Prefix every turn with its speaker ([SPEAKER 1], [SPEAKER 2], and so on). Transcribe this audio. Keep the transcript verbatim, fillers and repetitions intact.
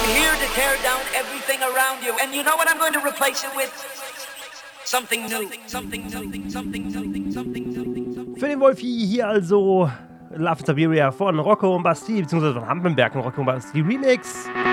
[SPEAKER 1] here to tear down everything around you. And you know what I'm going to replace it with? Something new. Something, something, something, something, something, something.
[SPEAKER 2] Für den Wolfi hier also Love in Siberia von Rocco und Bastille, beziehungsweise von Hampenberg und Rocco und Bastille Remix.